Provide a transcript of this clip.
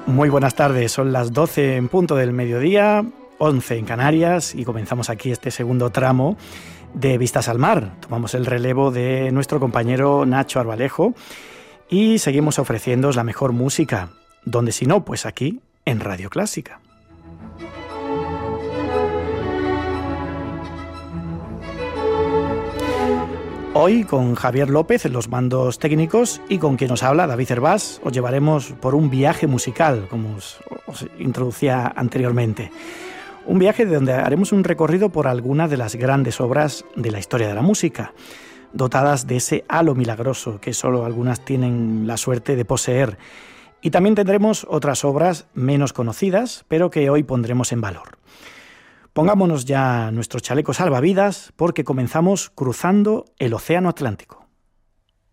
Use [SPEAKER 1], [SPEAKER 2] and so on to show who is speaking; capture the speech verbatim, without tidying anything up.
[SPEAKER 1] Muy buenas tardes, son las doce en punto del mediodía, once en Canarias y comenzamos aquí este segundo tramo de Vistas al Mar. Tomamos el relevo de nuestro compañero Nacho Arbalejo y seguimos ofreciéndoos la mejor música, donde si no, pues aquí en Radio Clásica. Hoy, con Javier López en los mandos técnicos y con quien nos habla, David Hervás, os llevaremos por un viaje musical, como os, os introducía anteriormente. Un viaje de donde haremos un recorrido por algunas de las grandes obras de la historia de la música, dotadas de ese halo milagroso que solo algunas tienen la suerte de poseer. Y también tendremos otras obras menos conocidas, pero que hoy pondremos en valor. Pongámonos ya nuestros chalecos salvavidas porque comenzamos cruzando el Océano Atlántico.